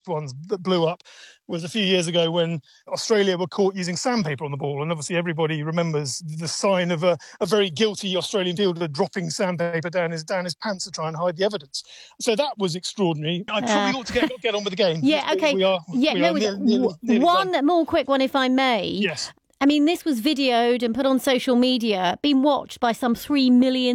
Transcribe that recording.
ones that blew up was a few years ago when Australia were caught using sandpaper on the ball. And obviously everybody remembers the sign of a very guilty Australian fielder dropping sandpaper down his pants to try and hide the evidence. So that was extraordinary. I probably ought to get on with the game. Yeah, okay. Nearly one done. more quick one, if I may. Yes. I mean, this was videoed and put on social media, been watched by some 3 million